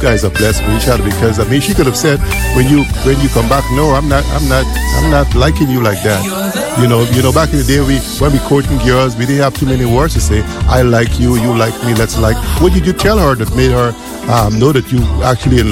guys are blessed with each other, because I mean, she could have said when you come back, no, I'm not liking you like that. Back in the day, when we courting girls, we didn't have too many words to say. I like you, you like me, let's like. What did you tell her that made her know that you actually in love?